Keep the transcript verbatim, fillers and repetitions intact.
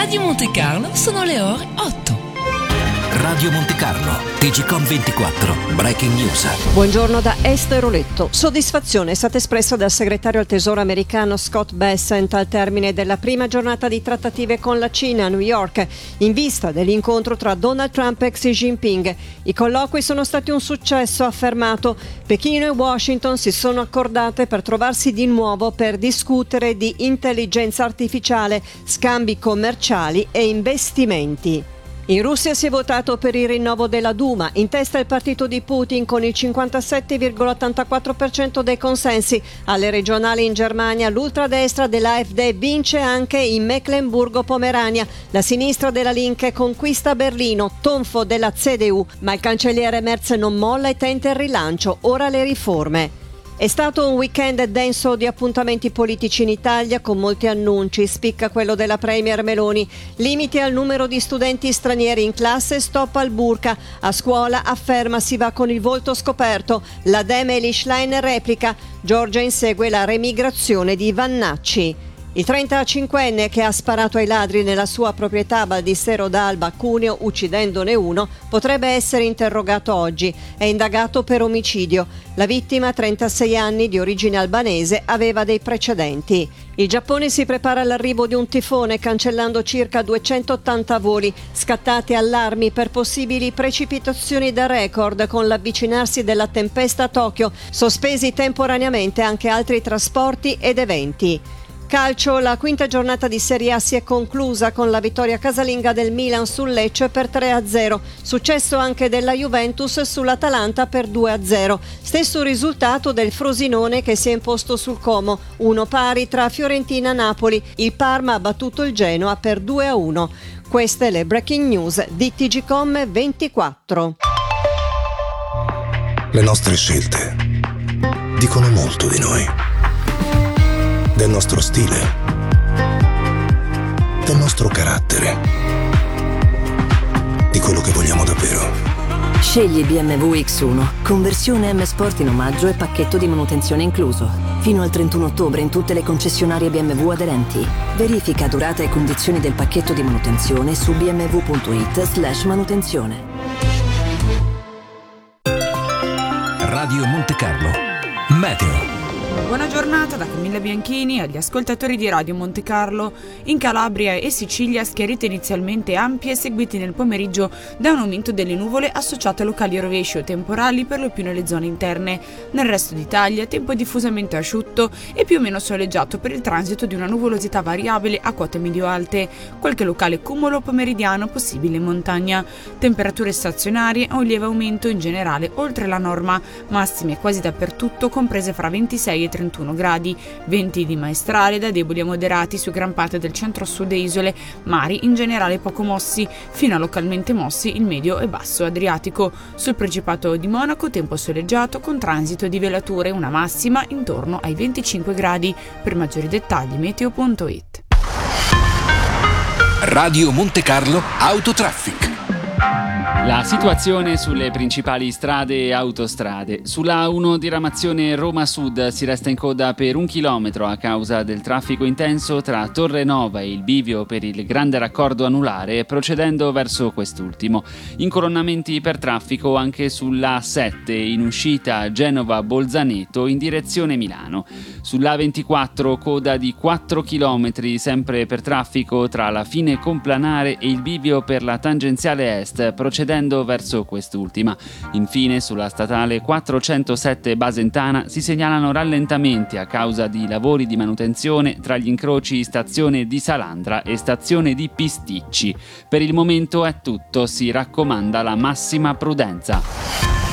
Radio Monte Carlo sono le ore otto. Radio Monte Carlo, T G Com ventiquattro, Breaking News. Buongiorno da Esther Oletto. Soddisfazione è stata espressa dal segretario al Tesoro americano Scott Bessent al termine della prima giornata di trattative con la Cina a New York, in vista dell'incontro tra Donald Trump e Xi Jinping. I colloqui sono stati un successo, ha affermato. Pechino e Washington si sono accordate per trovarsi di nuovo per discutere di intelligenza artificiale, scambi commerciali e investimenti. In Russia si è votato per il rinnovo della Duma, in testa il partito di Putin con il cinquantasette virgola ottantaquattro per cento dei consensi. Alle regionali in Germania l'ultradestra dell'A F D vince anche in Mecklenburgo-Pomerania. La sinistra della Linke conquista Berlino, tonfo della C D U, ma il cancelliere Merz non molla e tenta il rilancio, ora le riforme. È stato un weekend denso di appuntamenti politici in Italia con molti annunci, spicca quello della Premier Meloni. Limiti al numero di studenti stranieri in classe, stop al burka. A scuola afferma si va con il volto scoperto. La Dem Eli Schlein replica. Giorgia insegue la remigrazione di Vannacci. Il trentacinquenne che ha sparato ai ladri nella sua proprietà a Baldissero d'Alba a Cuneo, uccidendone uno, potrebbe essere interrogato oggi. È indagato per omicidio. La vittima, trentasei anni, di origine albanese, aveva dei precedenti. Il Giappone si prepara all'arrivo di un tifone, cancellando circa duecentottanta voli, scattati allarmi per possibili precipitazioni da record con l'avvicinarsi della tempesta a Tokyo, sospesi temporaneamente anche altri trasporti ed eventi. Calcio, la quinta giornata di Serie A si è conclusa con la vittoria casalinga del Milan sul Lecce per tre a zero. Successo anche della Juventus sull'Atalanta per due a zero. Stesso risultato del Frosinone che si è imposto sul Como, uno pari tra Fiorentina e Napoli. Il Parma ha battuto il Genoa per due a uno. Queste le breaking news di T G Com ventiquattro. Le nostre scelte dicono molto di noi. Del nostro stile, del nostro carattere, di quello che vogliamo davvero. Scegli B M W X uno, conversione M Sport in omaggio e pacchetto di manutenzione incluso. Fino al trentuno ottobre in tutte le concessionarie B M W aderenti. Verifica durata e condizioni del pacchetto di manutenzione su b m w punto i t slash manutenzione. Radio Monte Carlo, Meteo. Buona giornata da Camilla Bianchini agli ascoltatori di Radio Monte Carlo. In Calabria e Sicilia schiarite inizialmente ampie, seguiti nel pomeriggio da un aumento delle nuvole associate a locali rovesci o temporali per lo più nelle zone interne. Nel resto d'Italia tempo diffusamente asciutto e più o meno soleggiato per il transito di una nuvolosità variabile a quote medio-alte. Qualche locale cumulo pomeridiano possibile in montagna. Temperature stazionarie a un lieve aumento in generale oltre la norma, massime quasi dappertutto comprese fra ventisei e trentuno gradi, venti di maestrale da deboli a moderati su gran parte del centro-sud e isole, mari in generale poco mossi, fino a localmente mossi il medio e basso Adriatico. Sul Principato di Monaco tempo soleggiato con transito di velature, una massima intorno ai venticinque gradi. Per maggiori dettagli meteo punto it. Radio Monte Carlo Autotraffic. La situazione sulle principali strade e autostrade. Sulla A uno diramazione Roma Sud si resta in coda per un chilometro a causa del traffico intenso tra Torre Nova e il bivio per il grande raccordo anulare, procedendo verso quest'ultimo. Incolonnamenti per traffico anche sulla A sette in uscita Genova-Bolzaneto in direzione Milano. Sulla A ventiquattro coda di quattro chilometri sempre per traffico tra la fine Complanare e il bivio per la tangenziale est, procedendo verso quest'ultima. Infine sulla statale quattrocentosette Basentana si segnalano rallentamenti a causa di lavori di manutenzione tra gli incroci stazione di Salandra e stazione di Pisticci. Per il momento è tutto, si raccomanda la massima prudenza.